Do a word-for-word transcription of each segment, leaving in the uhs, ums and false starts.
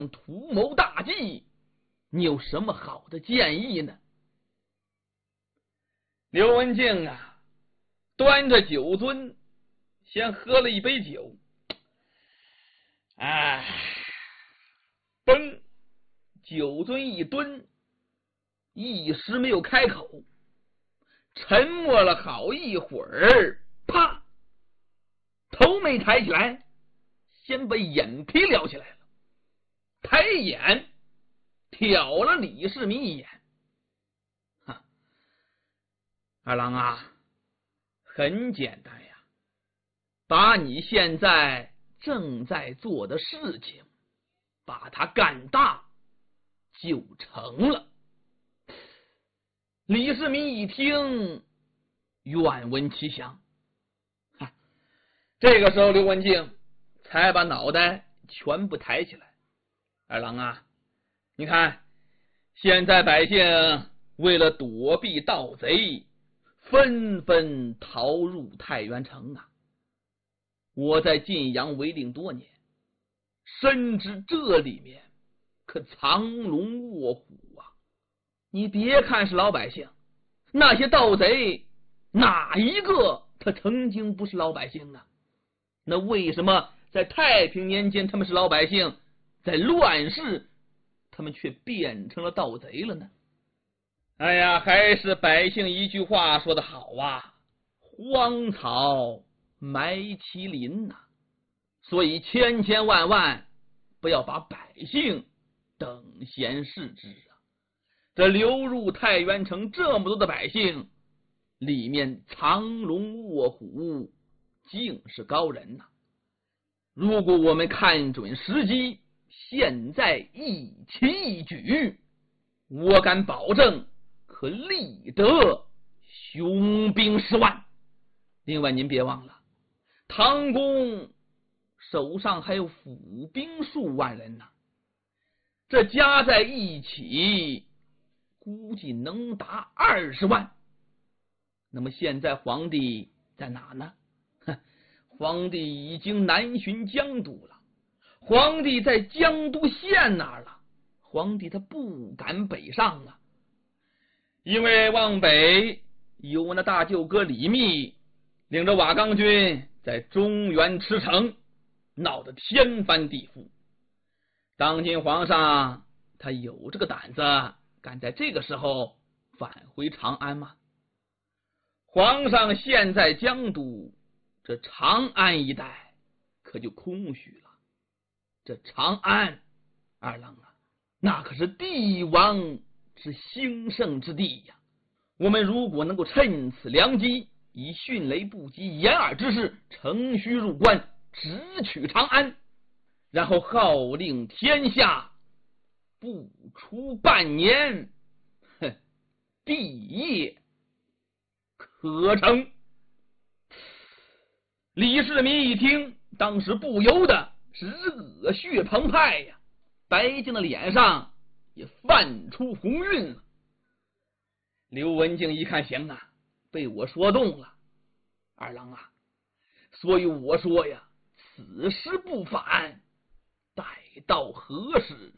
图谋大计，你有什么好的建议呢？刘文静啊，端着酒樽，先喝了一杯酒，哎，嘣，酒樽一蹲，一时没有开口，沉默了好一会儿，啪，头没抬起来，先把眼皮撩起来了，抬眼瞟了李世民一眼。哈，二郎啊，很简单呀，把你现在正在做的事情把它干大就成了。李世民一听，愿闻其详。这个时候刘文静才把脑袋全部抬起来。二郎啊，你看现在百姓为了躲避盗贼，纷纷逃入太原城啊。我在晋阳为令多年，深知这里面可藏龙卧虎啊。你别看是老百姓，那些盗贼哪一个他曾经不是老百姓啊？那为什么在太平年间他们是老百姓，在乱世他们却变成了盗贼了呢？哎呀，还是百姓一句话说得好啊，荒草埋其林呐、啊。所以千千万万不要把百姓等闲视之啊！这流入太原城这么多的百姓，里面藏龙卧虎，竟是高人呐、啊！如果我们看准时机，现在一起一举，我敢保证可立得雄兵十万。另外您别忘了，唐公手上还有府兵数万人呢、啊，这加在一起估计能达二十万。那么现在皇帝在哪呢？皇帝已经南巡江都了，皇帝在江都县那儿了，皇帝他不敢北上啊，因为往北有那大舅哥李密领着瓦岗军在中原驰骋，闹得天翻地覆。当今皇上他有这个胆子敢在这个时候返回长安吗？皇上现在江都，这长安一带可就空虚了。这长安，二郎啊，那可是帝王之兴盛之地呀。我们如果能够趁此良机，以迅雷不及掩耳之势乘虚入关，直取长安，然后号令天下，不出半年，哼，帝业可成。李世民一听，当时不由得是热血澎湃呀，白净的脸上也泛出红晕了。刘文静一看，行啊，被我说动了，二郎啊，所以我说呀，此时不反，待到何时？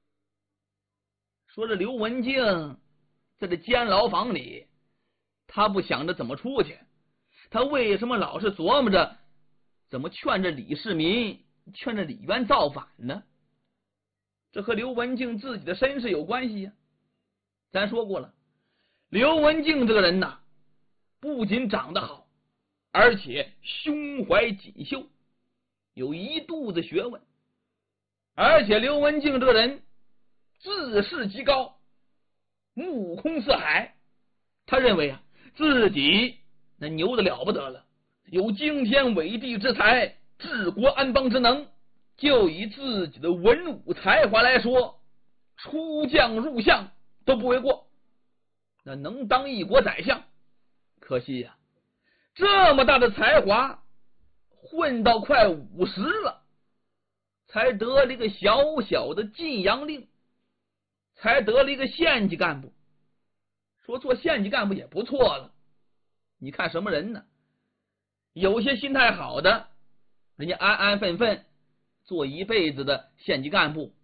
说这刘文静在这监牢房里，他不想着怎么出去，他为什么老是琢磨着怎么劝着李世民，劝着李渊造反呢？这和刘文静自己的身世有关系呀、啊。咱说过了，刘文静这个人呐，不仅长得好，而且胸怀锦绣，有一肚子学问。而且刘文静这个人自视极高，目空四海，他认为啊，自己那牛的了不得了，有惊天伟地之才，治国安邦之能。就以自己的文武才华来说，出将入相都不为过，那能当一国宰相。可惜呀、啊，这么大的才华，混到快五十了，才得了一个小小的晋阳令，才得了一个县级干部。说做县级干部也不错了，你看什么人呢？有些心态好的，人家安安分分做一辈子的县级干部，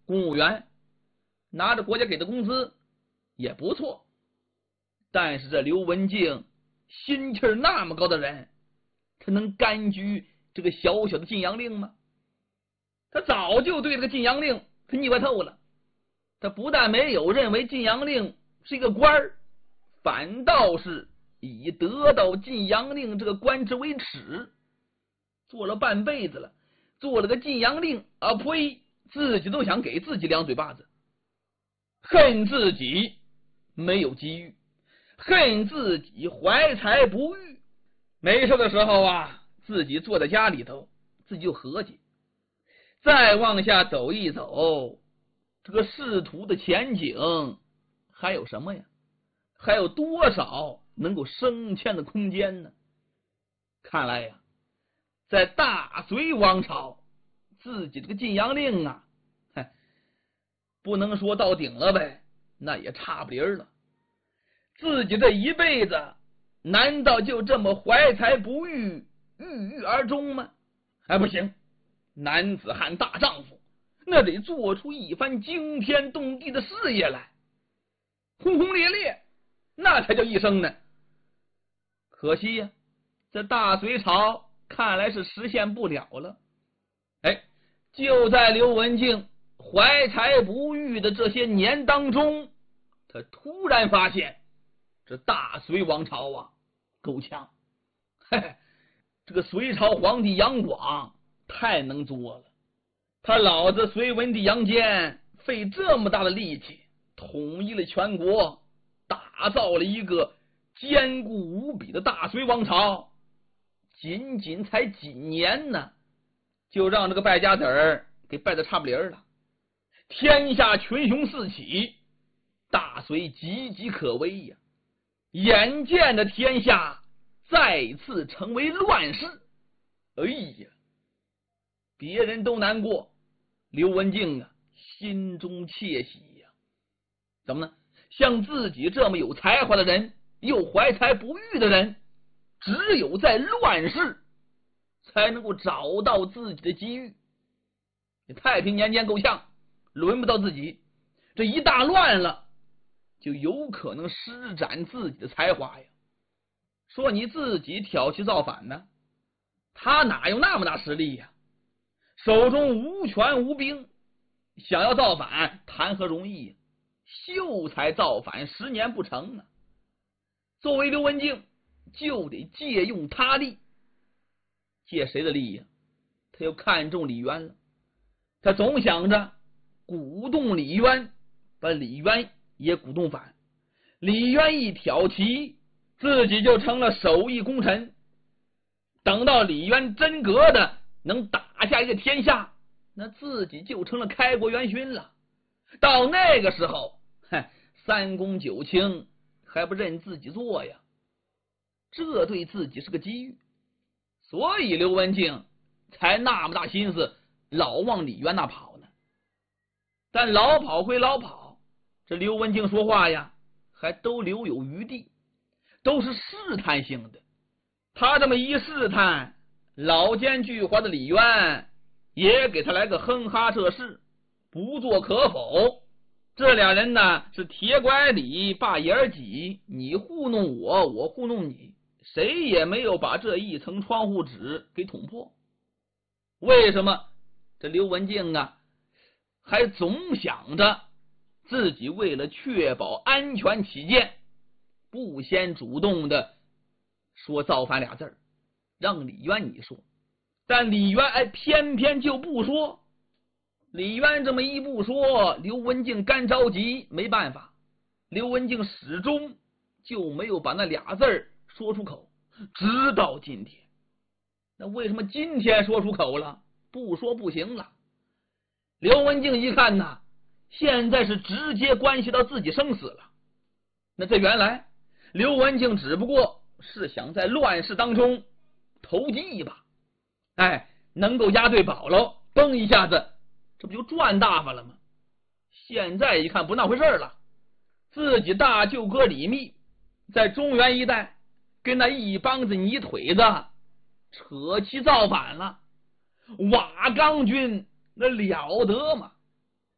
公务员，拿着国家给的工资也不错。但是这刘文静心气儿那么高的人，他能甘居这个小小的晋阳令吗？他早就对这个晋阳令他腻歪透了。他不但没有认为晋阳令是一个官儿，反倒是以得到晋阳令这个官职为耻，做了半辈子了，做了个晋阳令啊呸，自己都想给自己两嘴巴子，恨自己没有机遇，恨自己怀才不遇。没事的时候啊，自己坐在家里头自己就合计，再往下走一走，这个仕途的前景还有什么呀？还有多少能够升迁的空间呢？看来呀，在大隋王朝，自己这个晋阳令啊，不能说到顶了呗，那也差不离儿了。自己这一辈子难道就这么怀才不遇，郁郁而终吗？哎，不行，男子汉大丈夫，那得做出一番惊天动地的事业来，轰轰烈烈，那才叫一生呢。可惜呀，这大隋朝看来是实现不了了。哎，就在刘文静怀才不遇的这些年当中，他突然发现这大隋王朝啊够呛。嘿嘿，这个隋朝皇帝杨广太能作了，他老子隋文帝杨坚费这么大的力气统一了全国，打造了一个坚固无比的大隋王朝，仅仅才几年呢，就让这个败家子儿给败得差不离儿了。天下群雄四起，大隋岌岌可危呀！眼见着天下再次成为乱世，哎呀，别人都难过，刘文静啊心中窃喜呀。怎么呢？像自己这么有才华的人，又怀才不遇的人，只有在乱世才能够找到自己的机遇。太平年间够呛，轮不到自己，这一大乱了，就有可能施展自己的才华呀。说你自己挑起造反呢，他哪有那么大实力呀？手中无权无兵，想要造反谈何容易呀？秀才造反十年不成啊！作为刘文静，就得借用他力。借谁的力呀？他又看中李渊了，他总想着鼓动李渊，把李渊也鼓动反。李渊一挑旗，自己就成了手艺功臣。等到李渊真格的能打下一个天下，那自己就成了开国元勋了。到那个时候，三公九卿还不认自己做呀？这对自己是个机遇，所以刘文静才那么大心思老往李渊那跑呢。但老跑归老跑，这刘文静说话呀还都留有余地，都是试探性的。他这么一试探，老奸巨猾的李渊也给他来个哼哈这事，不做可否。这俩人呢是铁拐李把眼挤，你糊弄我，我糊弄你，谁也没有把这一层窗户纸给捅破。为什么这刘文静啊还总想着自己为了确保安全起见，不先主动的说造反俩字儿，让李渊你说，但李渊哎偏偏就不说。李渊这么一不说，刘文静干着急，没办法，刘文静始终就没有把那俩字儿说出口，直到今天。那为什么今天说出口了，不说不行了？刘文静一看呐，现在是直接关系到自己生死了。那这原来刘文静只不过是想在乱世当中投机一把，哎，能够押对宝喽，崩一下子，这不就赚大发了吗？现在一看不那回事了，自己大舅哥李密在中原一带跟那一帮子泥腿子扯旗造反了，瓦岗军那了得嘛，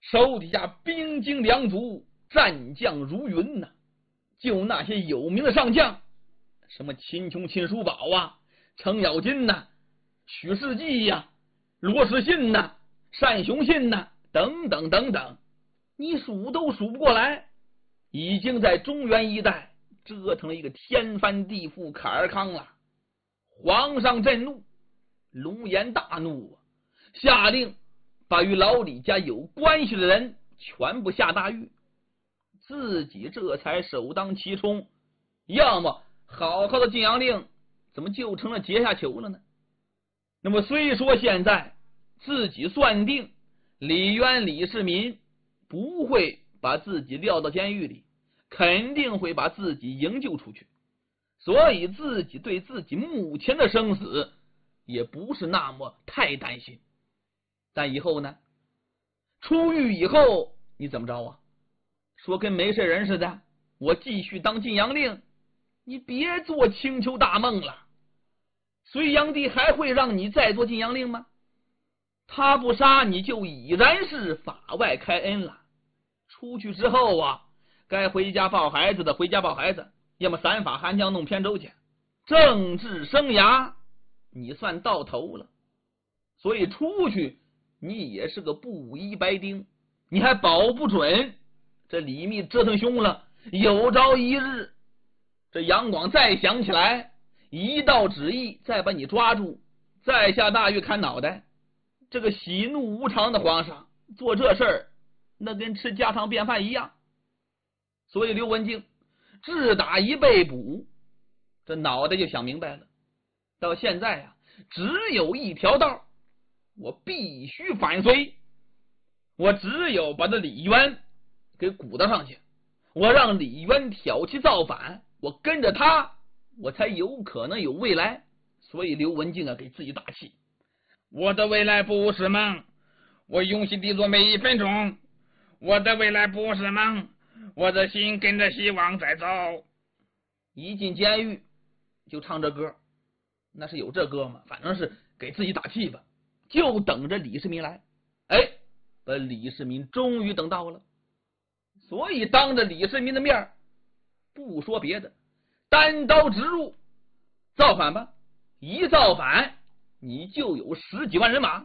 手底下兵精粮足，战将如云呐、啊。就那些有名的上将，什么秦琼、秦叔宝啊、程咬金呐、啊、许世绩呀、啊、罗士信呐、啊、单雄信呐、啊、等等等等，你数都数不过来，已经在中原一带折腾了一个天翻地覆、坎儿康了。皇上震怒，龙颜大怒，下令把与老李家有关系的人全部下大狱，自己这才首当其冲。要么好好的晋阳令怎么就成了阶下囚了呢？那么虽说现在自己算定李渊、李世民不会把自己撂到监狱里，肯定会把自己营救出去，所以自己对自己目前的生死也不是那么太担心。但以后呢？出狱以后你怎么着啊？说跟没事人似的，我继续当晋阳令，你别做青丘大梦了。隋炀帝还会让你再做晋阳令吗？他不杀你就已然是法外开恩了。出去之后啊，该回家抱孩子的回家抱孩子，要么散法寒江弄扁舟去，政治生涯你算到头了。所以出去你也是个布衣白丁，你还保不准这李密折腾凶了，有朝一日这杨广再想起来，一道旨意再把你抓住，再下大狱砍脑袋。这个喜怒无常的皇上做这事儿，那跟吃家常便饭一样。所以刘文静自打一被捕，这脑袋就想明白了，到现在啊，只有一条道，我必须反隋，我只有把这李渊给鼓捣上去，我让李渊挑起造反，我跟着他，我才有可能有未来。所以刘文静啊，给自己打气， 我的未来不是梦，我用心地做每一分钟，我的未来不是梦，我的心跟着希望在走。 一进监狱就唱这歌，那是有这歌吗？反正是给自己打气吧，就等着李世民来。哎，把李世民终于等到了，所以当着李世民的面，不说别的，单刀直入，造反吧！一造反，你就有十几万人马。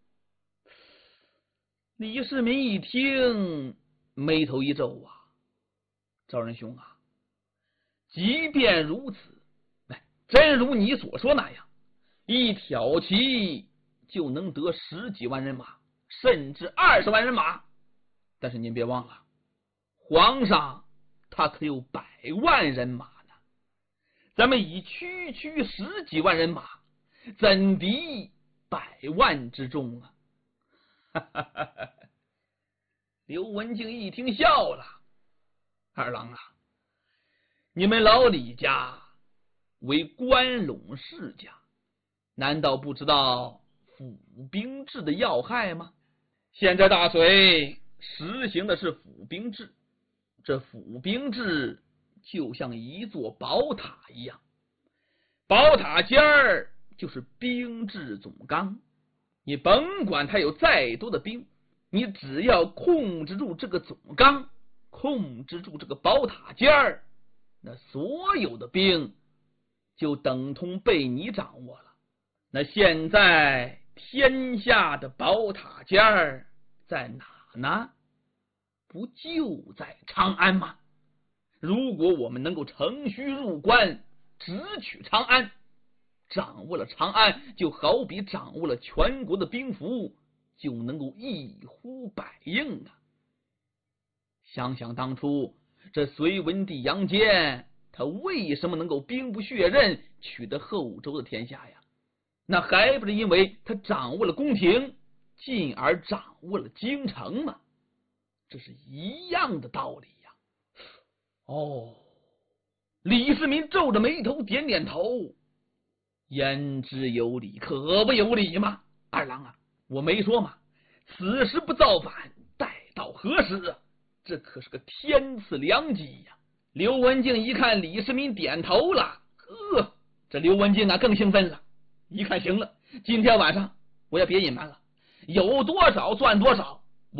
李世民一听，眉头一皱啊，赵仁兄啊，即便如此，真如你所说那样，一挑旗就能得十几万人马，甚至二十万人马。但是您别忘了，皇上他可有百万人马呢，咱们以区区十几万人马，怎敌百万之众啊？刘文静一听笑了，二郎啊，你们老李家为关陇世家，难道不知道府兵制的要害吗？现在大隋实行的是府兵制，这府兵制就像一座宝塔一样，宝塔尖儿就是兵制总纲，你甭管他有再多的兵，你只要控制住这个总纲，控制住这个宝塔尖儿，那所有的兵就等同被你掌握了。那现在天下的宝塔尖儿在哪呢？不就在长安吗？如果我们能够乘虚入关，直取长安，掌握了长安，就好比掌握了全国的兵符，就能够一呼百应啊！想想当初这隋文帝杨坚，他为什么能够兵不血刃取得后周的天下呀？那还不是因为他掌握了宫廷，进而掌握了京城吗？这是一样的道理呀。哦，李世民皱着眉头点点头，言之有理，可不有理吗？二郎啊，我没说嘛，此时不造反，待到何时啊？这可是个天赐良机呀！刘文静一看李世民点头了，呵，这刘文静啊更兴奋了，一看行了，今天晚上我也别隐瞒了，有多少算多少，我呀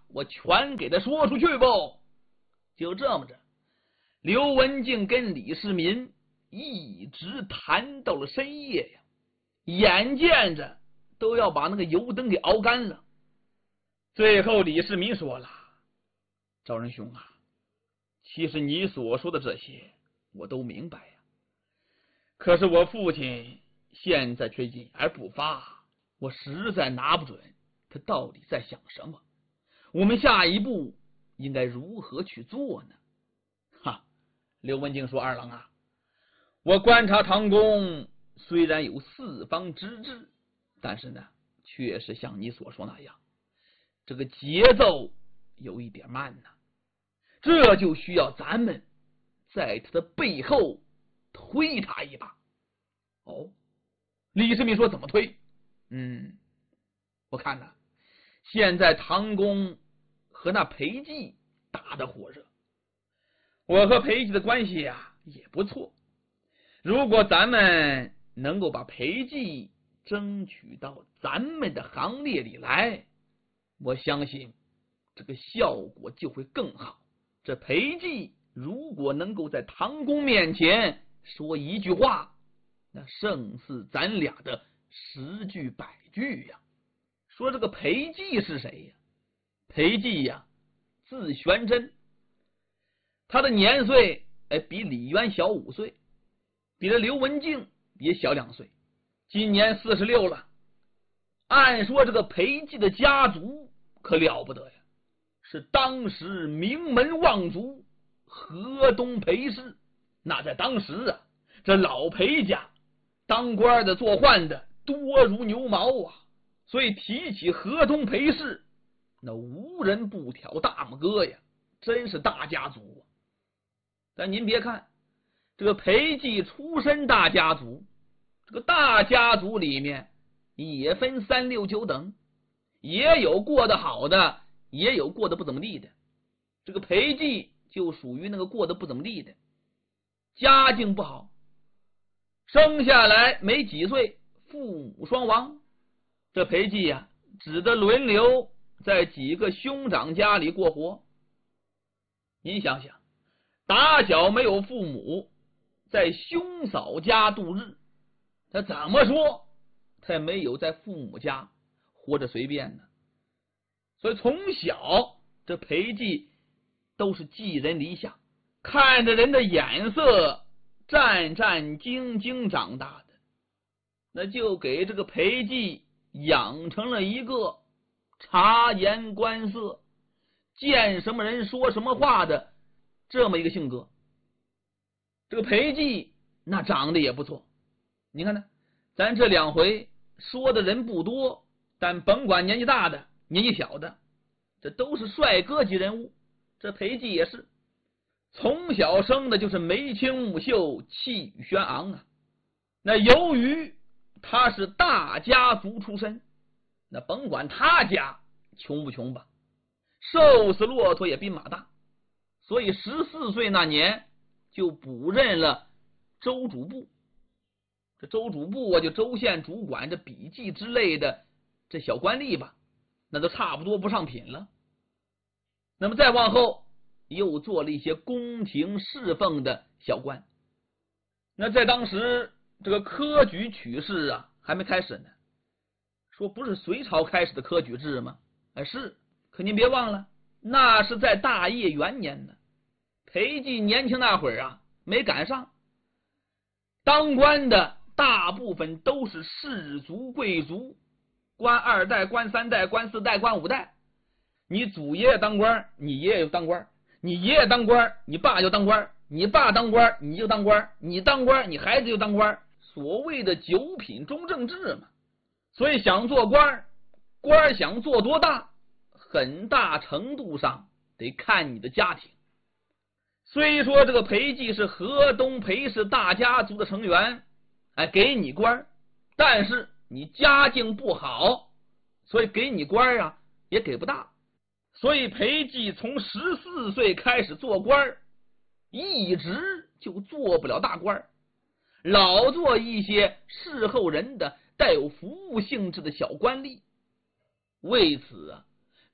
我全给他说出去不？就这么着，刘文静跟李世民一直谈到了深夜呀，眼见着都要把那个油灯给熬干了。最后李世民说了：赵仁兄啊，其实你所说的这些我都明白呀，可是我父亲现在却隐而不发，我实在拿不准他到底在想什么，我们下一步应该如何去做呢？哈，刘文静说：二郎啊，我观察唐宫虽然有四方之志，但是呢确实像你所说那样，这个节奏有一点慢呢，这就需要咱们在他的背后推他一把。哦，李世民说：怎么推？嗯，我看呢，现在唐公和那裴寂打得火热，我和裴寂的关系呀、啊、也不错，如果咱们能够把裴寂争取到咱们的行列里来，我相信这个效果就会更好。这裴寂如果能够在唐公面前说一句话，那胜似咱俩的十句百句呀。说这个裴寂是谁呀？裴寂呀，字玄真，他的年岁哎比李渊小五岁，比这刘文静也小两岁，今年四十六了。按说这个裴寂的家族可了不得呀，是当时名门望族河东裴氏。那在当时啊，这老裴家当官的做宦的多如牛毛啊，所以提起河东裴氏，那无人不挑大拇哥呀，真是大家族啊。但您别看这个裴寂出身大家族，这个大家族里面也分三六九等，也有过得好的，也有过得不怎么地的。这个裴寂就属于那个过得不怎么地的，家境不好，生下来没几岁父母双亡，这裴寂呀、啊、只得轮流在几个兄长家里过活。您想想，打小没有父母，在兄嫂家度日，他怎么说他也没有在父母家活着随便呢。所以从小这裴寂都是寄人篱下，看着人的眼色战战兢兢长大的，那就给这个裴寂养成了一个察言观色，见什么人说什么话的这么一个性格。这个裴寂那长得也不错，你看呢，咱这两回说的人不多，但甭管年纪大的年纪小的，这都是帅哥级人物。这裴寂也是从小生的就是眉清目秀，气宇轩昂啊。那由于他是大家族出身，那甭管他家穷不穷吧，瘦死骆驼也比马大，所以十四岁那年就补任了州主簿。这州主簿啊，就州县主管这笔记之类的这小官吏吧，那都差不多不上品了。那么再往后又做了一些宫廷侍奉的小官。那在当时这个科举取士啊还没开始呢，说不是隋朝开始的科举制吗？哎，是，可您别忘了，那是在大业元年呢。裴寂年轻那会儿啊没赶上，当官的大部分都是士族贵族，官二代、官三代、官四代、官五代。你祖爷爷当官，你爷爷就当官，你爷爷当官，你爸就当官，你爸当官，你就当官，你当官，你孩子就当官，所谓的九品中正制嘛。所以想做官，官想做多大，很大程度上得看你的家庭。虽说这个裴寂是河东裴氏大家族的成员，哎，给你官，但是你家境不好，所以给你官啊也给不大。所以裴寂从十四岁开始做官，一直就做不了大官，老做一些侍候人的带有服务性质的小官吏。为此啊，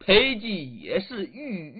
裴寂也是郁郁